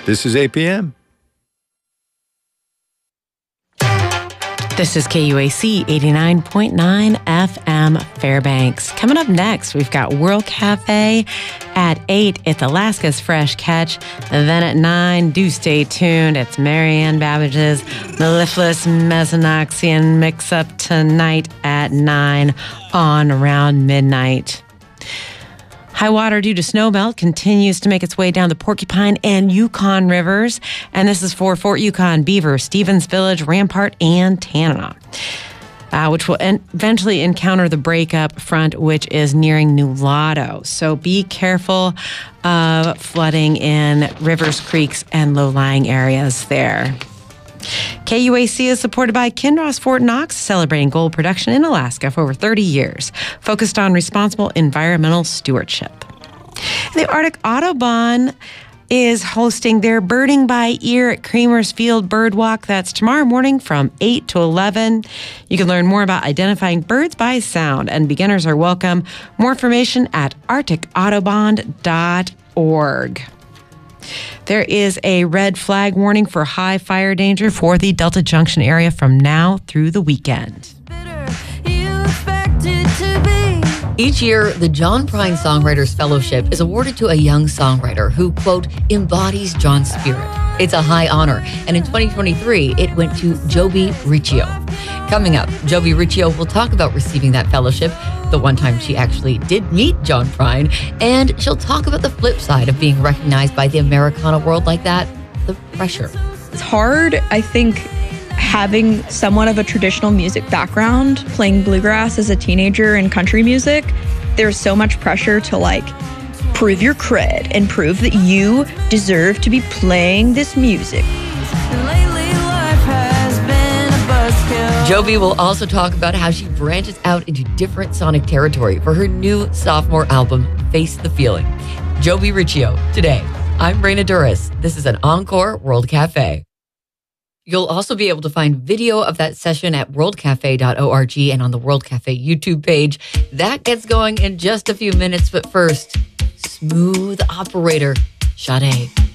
This is APM. This is KUAC 89.9 FM Fairbanks. Coming up next, we've got World Cafe at 8. It's Alaska's Fresh Catch. And then at 9, do stay tuned. It's Marianne Babbage's Mellifluous Mesanoxian mix-up tonight at 9 on around midnight. High water due to snowmelt continues to make its way down the Porcupine and Yukon rivers. And this is for Fort Yukon, Beaver, Stevens Village, Rampart, and Tanana, which will eventually encounter the breakup front, which is nearing Nulato. So be careful of flooding in rivers, creeks, and low-lying areas there. KUAC is supported by Kinross Fort Knox, celebrating gold production in Alaska for over 30 years, focused on responsible environmental stewardship. The Arctic Audubon is hosting their Birding by Ear at Creamers Field Birdwalk. That's tomorrow morning from 8 to 11. You can learn more about identifying birds by sound, and beginners are welcome. More information at arcticaudubon.org. There is a red flag warning for high fire danger for the Delta Junction area from now through the weekend. Each year, the John Prine Songwriters Fellowship is awarded to a young songwriter who, quote, embodies John's spirit. It's a high honor, and in 2023, it went to Joby Riccio. Coming up, Joby Riccio will talk about receiving that fellowship, the one time she actually did meet John Prine, and she'll talk about the flip side of being recognized by the Americana world like that, the pressure. It's hard, I think, having somewhat of a traditional music background, playing bluegrass as a teenager in country music. There's so much pressure to prove your cred and prove that you deserve to be playing this music. Joby will also talk about how she branches out into different sonic territory for her new sophomore album, Face the Feeling. Joby Riccio, today. I'm Raina Duras. This is an Encore World Cafe. You'll also be able to find video of that session at worldcafe.org and on the World Cafe YouTube page. That gets going in just a few minutes, but first, Smooth Operator, Sade.